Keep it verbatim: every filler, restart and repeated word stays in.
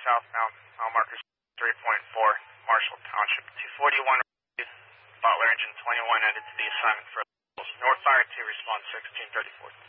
southbound, mile marker three point four, Marshall Township, two forty-one, Butler, engine twenty-one, ended to the assignment for North Fire two, response sixteen thirty-four.